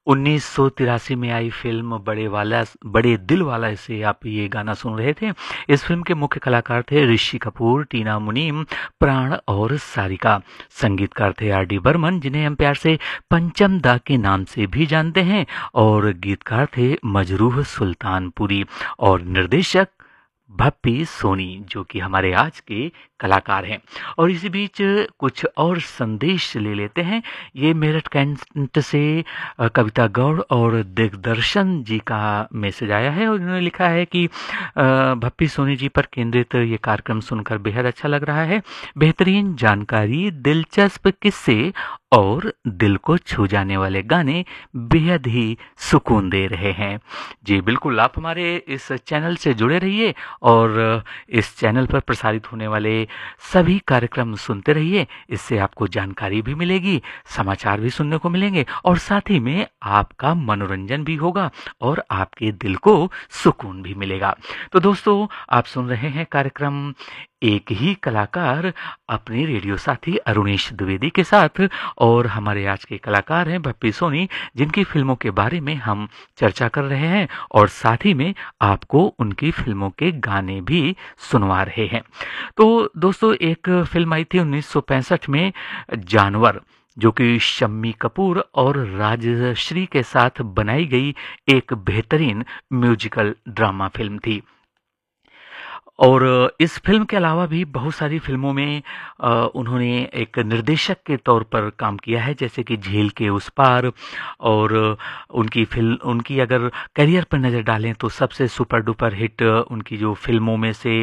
1983 में आई फ़िल्म बड़े दिल वाला से आप ये गाना सुन रहे थे। इस फ़िल्म के मुख्य कलाकार थे ऋषि कपूर, टीना मुनीम, प्राण और सारिका। संगीतकार थे आर डी बर्मन, जिन्हें हम प्यार से पंचम दा के नाम से भी जानते हैं, और गीतकार थे मजरूह सुल्तानपुरी, और निर्देशक भप्पी सोनी, जो कि हमारे आज के कलाकार हैं। और इसी बीच कुछ और संदेश ले लेते हैं। ये मेरठ कैंट से कविता गौड़ और दिग्दर्शन जी का मैसेज आया है, और उन्होंने लिखा है कि भप्पी सोनी जी पर केंद्रित ये कार्यक्रम सुनकर बेहद अच्छा लग रहा है। बेहतरीन जानकारी, दिलचस्प किस्से और दिल को छू जाने वाले गाने बेहद ही सुकून दे रहे हैं। जी बिल्कुल, आप हमारे इस चैनल से जुड़े रहिए और इस चैनल पर प्रसारित होने वाले सभी कार्यक्रम सुनते रहिए। इससे आपको जानकारी भी मिलेगी, समाचार भी सुनने को मिलेंगे, और साथ ही में आपका मनोरंजन भी होगा और आपके दिल को सुकून भी मिलेगा। तो दोस्तों, आप सुन रहे हैं कार्यक्रम एक ही कलाकार अपने रेडियो साथी अरुणेश द्विवेदी के साथ, और हमारे आज के कलाकार हैं भप्पी सोनी, जिनकी फिल्मों के बारे में हम चर्चा कर रहे हैं और साथ ही में आपको उनकी फिल्मों के गाने भी सुनवा रहे हैं। तो दोस्तों, एक फिल्म आई थी 1965 में, जानवर, जो कि शम्मी कपूर और राजश्री के साथ बनाई गई एक बेहतरीन म्यूजिकल ड्रामा फिल्म थी। और इस फिल्म के अलावा भी बहुत सारी फिल्मों में उन्होंने एक निर्देशक के तौर पर काम किया है, जैसे कि झील के उस पार। और उनकी अगर करियर पर नज़र डालें तो सबसे सुपर डुपर हिट उनकी जो फिल्मों में से